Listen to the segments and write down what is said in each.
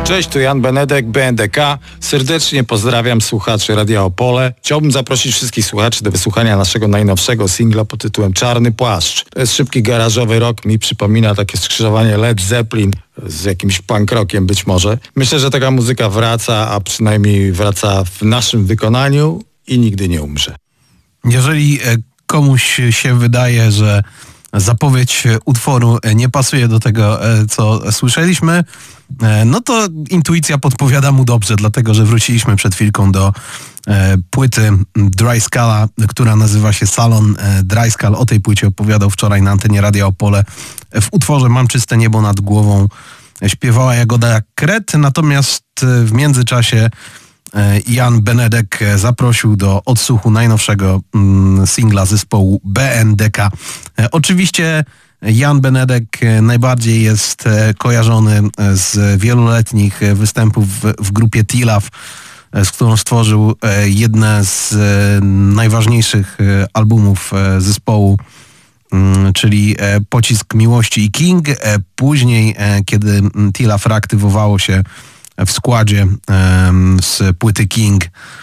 Cześć, tu Jan Benedek, BNDK. Serdecznie pozdrawiam słuchaczy Radia Opole. Chciałbym zaprosić wszystkich słuchaczy do wysłuchania naszego najnowszego singla pod tytułem Czarny Płaszcz. To jest szybki garażowy rock, mi przypomina takie skrzyżowanie Led Zeppelin z jakimś punk rockiem być może. Myślę, że taka muzyka wraca, a przynajmniej wraca w naszym wykonaniu i nigdy nie umrze. Jeżeli komuś się wydaje, że zapowiedź utworu nie pasuje do tego, co słyszeliśmy, no to intuicja podpowiada mu dobrze, dlatego że wróciliśmy przed chwilką do płyty Dry Scala, która nazywa się Salon Dry Skal. O tej płycie opowiadał wczoraj na antenie Radia Opole. W utworze Mam czyste niebo nad głową śpiewała Jagoda Kret, natomiast w międzyczasie Jan Benedek zaprosił do odsłuchu najnowszego singla zespołu BNDK. Oczywiście Jan Benedek najbardziej jest kojarzony z wieloletnich występów w grupie Tilaf, z którą stworzył jedne z najważniejszych albumów zespołu, czyli Pocisk Miłości i King. Później, kiedy Tilaf reaktywowało się w składzie z płyty King,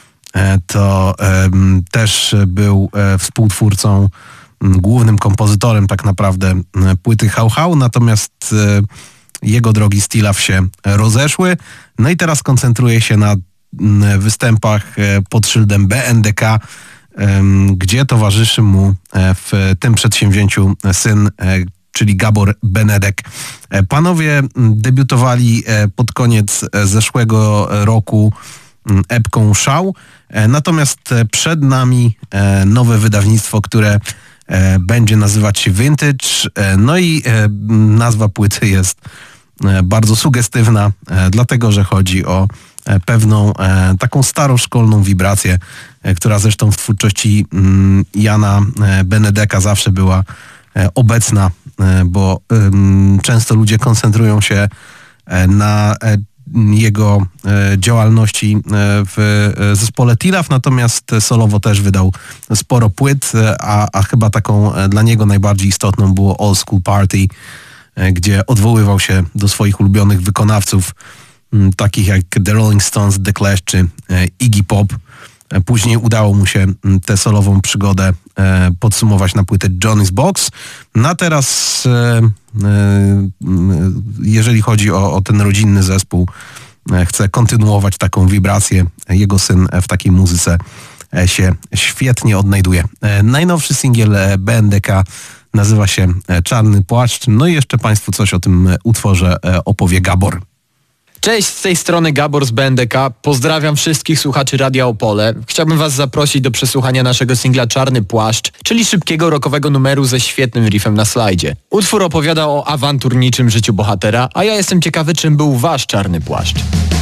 to też był współtwórcą, głównym kompozytorem tak naprawdę płyty Hał Hał, natomiast jego drogi z Tilaf się rozeszły. No i teraz koncentruje się na występach pod szyldem BNDK, gdzie towarzyszy mu w tym przedsięwzięciu syn, czyli Gabor Benedek. Panowie debiutowali pod koniec zeszłego roku epką Szał, natomiast przed nami nowe wydawnictwo, które będzie nazywać się Vintage, no i nazwa płyty jest bardzo sugestywna, dlatego że chodzi o pewną taką staroszkolną wibrację, która zresztą w twórczości Jana Benedeka zawsze była obecna, bo często ludzie koncentrują się na jego działalności w zespole Tilaf, natomiast solowo też wydał sporo płyt, a chyba taką dla niego najbardziej istotną było Old School Party, gdzie odwoływał się do swoich ulubionych wykonawców, takich jak The Rolling Stones, The Clash czy Iggy Pop. Później udało mu się tę solową przygodę podsumować na płytę Johnny's Box. No a teraz, jeżeli chodzi o ten rodzinny zespół, chce kontynuować taką wibrację. Jego syn w takiej muzyce się świetnie odnajduje. Najnowszy singiel BNDK nazywa się Czarny Płaszcz. No i jeszcze Państwu coś o tym utworze opowie Gabor. Cześć, z tej strony Gabor z BNDK. Pozdrawiam wszystkich słuchaczy Radia Opole. Chciałbym Was zaprosić do przesłuchania naszego singla Czarny Płaszcz, czyli szybkiego rockowego numeru ze świetnym riffem na slajdzie. Utwór opowiada o awanturniczym życiu bohatera, a ja jestem ciekawy, czym był Wasz czarny płaszcz.